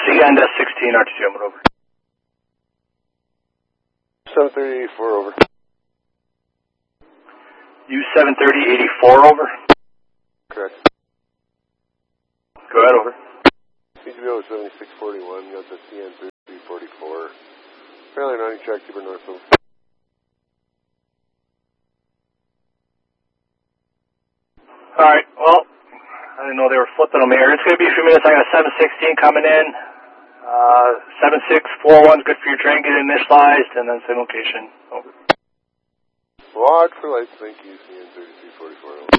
CN 16 RTC, over. 730-84, over. U-730-84, over. Correct. Go ahead, over. CGBO 7641, got the CN 3344. Fairly running track, keep her north, over. Alright, well, I didn't know they were flipping them here. It's going to be a few minutes. I got 716 coming in. 7641 is good for your train, get initialized, and then same location. Over. Log for lights, thank you, CN 3344, over.